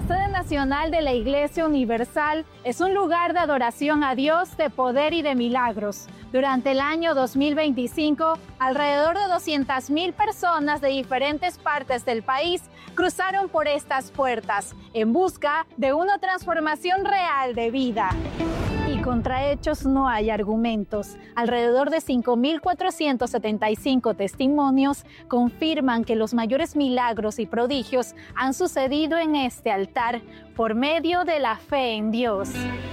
La sede nacional de la Iglesia Universal es un lugar de adoración a Dios, de poder y de milagros. Durante el año 2025, alrededor de 200,000 personas de diferentes partes del país cruzaron por estas puertas en busca de una transformación real de vida. Y contra hechos no hay argumentos. Alrededor de 5,475 testimonios confirman que los mayores milagros y prodigios han sucedido en este altar por medio de la fe en Dios.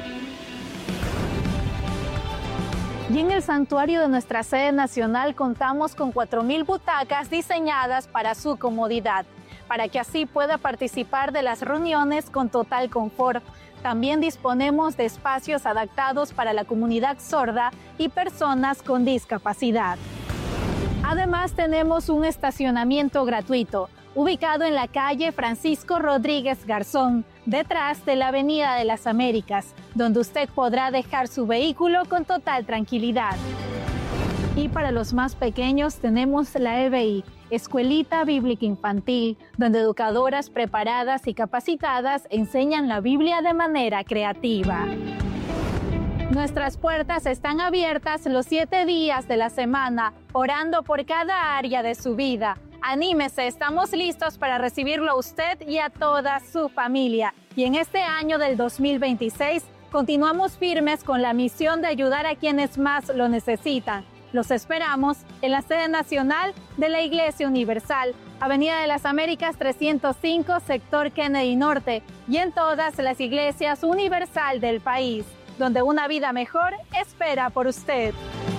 Y en el santuario de nuestra sede nacional contamos con 4,000 butacas diseñadas para su comodidad, para que así pueda participar de las reuniones con total confort. También disponemos de espacios adaptados para la comunidad sorda y personas con discapacidad. Además, tenemos un estacionamiento gratuito, ubicado en la calle Francisco Rodríguez Garzón, detrás de la Avenida de las Américas, donde usted podrá dejar su vehículo con total tranquilidad. Y para los más pequeños tenemos la EBI, Escuelita Bíblica Infantil, donde educadoras preparadas y capacitadas enseñan la Biblia de manera creativa. Nuestras puertas están abiertas los 7 días de la semana, orando por cada área de su vida. Anímese, estamos listos para recibirlo a usted y a toda su familia. Y en este año del 2026, continuamos firmes con la misión de ayudar a quienes más lo necesitan. Los esperamos en la sede nacional de la Iglesia Universal, Avenida de las Américas 305, sector Kennedy Norte, y en todas las iglesias universal del país, donde una vida mejor espera por usted.